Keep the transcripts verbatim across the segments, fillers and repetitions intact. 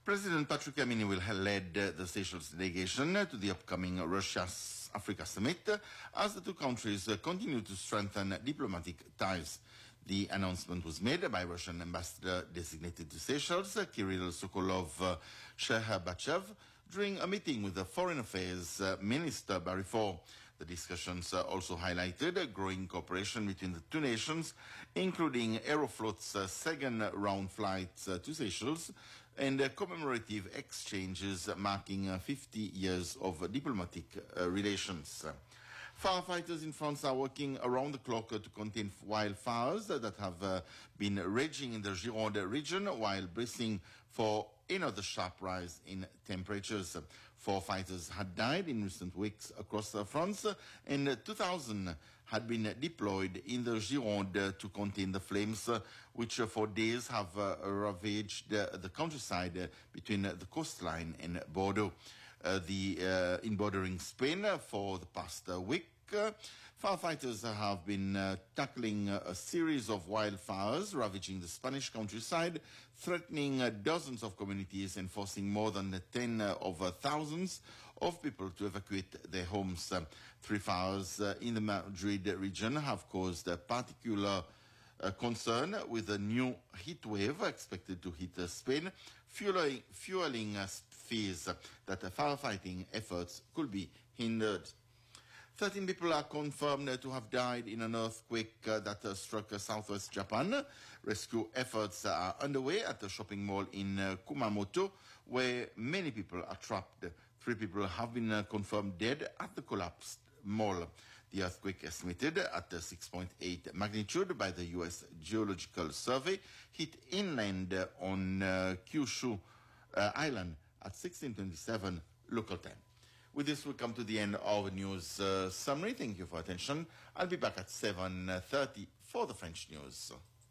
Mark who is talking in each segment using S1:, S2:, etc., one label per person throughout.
S1: President Patrick Amini will have led uh, the Seychelles delegation uh, to the upcoming Russia-Africa summit uh, as the two countries uh, continue to strengthen diplomatic ties. The announcement was made by Russian ambassador designated to Seychelles, uh, Kirill Sokolov uh, Sheherbachev, during a meeting with the Foreign Affairs uh, Minister Barifor. The discussions uh, also highlighted uh, growing cooperation between the two nations, including Aeroflot's uh, second round flights uh, to Seychelles and uh, commemorative exchanges marking uh, fifty years of uh, diplomatic uh, relations. Firefighters in France are working around the clock uh, to contain wildfires uh, that have uh, been raging in the Gironde region while bracing for another sharp rise in temperatures. Four fighters had died in recent weeks across uh, France, uh, and uh, two thousand had been deployed in the Gironde uh, to contain the flames, uh, which uh, for days have uh, ravaged uh, the countryside uh, between uh, the coastline and Bordeaux. Uh, the uh, in bordering Spain uh, for the past uh, week. Uh, firefighters uh, have been uh, tackling uh, a series of wildfires ravaging the Spanish countryside, threatening uh, dozens of communities and forcing more than uh, ten uh, of uh, thousands of people to evacuate their homes. Uh, three fires uh, in the Madrid region have caused a particular uh, concern with a new heat wave expected to hit uh, Spain, fueling, fueling uh, fears that uh, firefighting efforts could be hindered. thirteen people are confirmed to have died in an earthquake uh, that uh, struck uh, southwest Japan. Rescue efforts are underway at the shopping mall in uh, Kumamoto, where many people are trapped. Three people have been uh, confirmed dead at the collapsed mall. The earthquake, estimated at uh, six point eight magnitude by the U S Geological Survey, hit inland uh, on uh, Kyushu uh, Island at sixteen twenty-seven local time. With this, we come to the end of the news uh, summary. Thank you for attention. I'll be back at seven thirty for the French news.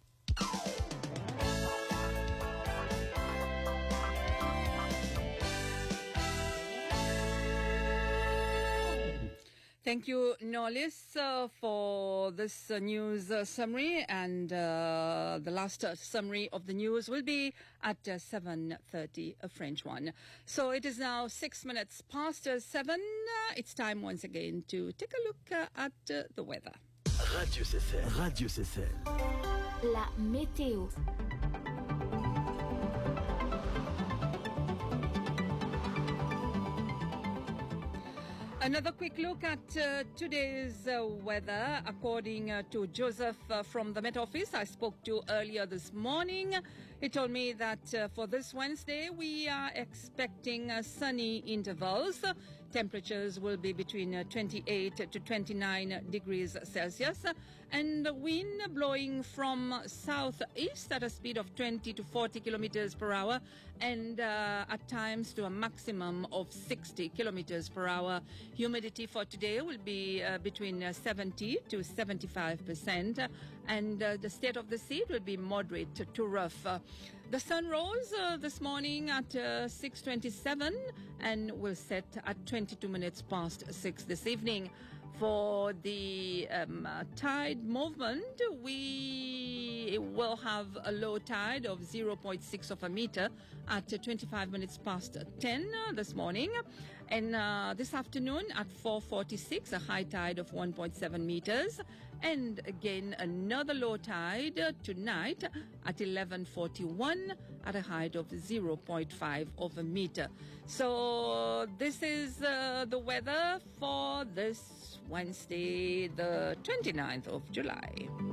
S2: Thank you, Norlis, uh, for this uh, news uh, summary, and uh, the last uh, summary of the news will be at uh, seven thirty, a French one. So it is now six minutes past uh, seven. Uh, it's time once again to take a look uh, at uh, the weather.
S3: Radio C C L. Radio C C L.
S4: La météo.
S2: Another quick look at uh, today's uh, weather. According uh, to Joseph uh, from the Met Office I spoke to earlier this morning, he told me that uh, for this Wednesday we are expecting uh, sunny intervals. Temperatures will be between uh, twenty-eight to twenty-nine degrees Celsius, and the wind blowing from southeast at a speed of twenty to forty kilometers per hour, and uh, at times to a maximum of sixty kilometers per hour. Humidity for today will be uh, between uh, seventy to seventy-five percent, and uh, the state of the sea will be moderate to, to rough. Uh, the sun rose uh, this morning at uh, six twenty-seven and will set at twenty-two minutes past six this evening. For the um, uh, tide movement, we will have a low tide of zero point six of a meter at uh, twenty-five minutes past ten uh, this morning. And uh, this afternoon at four forty-six, a high tide of one point seven meters. And again, another low tide uh, tonight at eleven forty-one at a height of zero point five of a meter. So this is uh, the weather for this Wednesday, the twenty-ninth of July.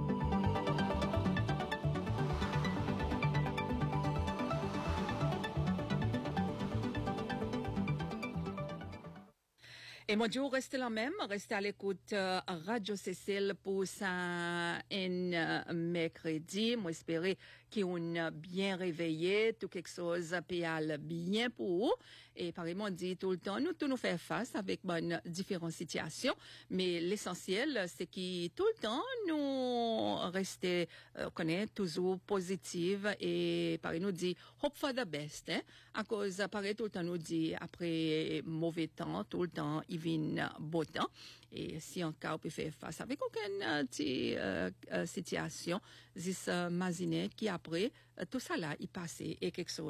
S2: Et moi, Joe, restez là même, restez à l'écoute euh, Radio Cécile pour ça un euh, mercredi. Moi, espérer qu'ils ont bien réveillé, tout quelque chose péal bien pour eux. Et pareillement, dit tout le temps, nous tous nous faire face avec bonne différentes situations. Mais l'essentiel, c'est que tout le temps, nous rester, euh, connaît, toujours positive et pareil nous dit, hope for the best, hein. À cause, pareil tout le temps nous dit, après mauvais temps, tout le temps, il vient beau temps. Et si encore on peut faire face avec aucune euh, petite euh, euh, situation, c'est ce mazinet qui après, euh, tout ça là, il passait et quelque chose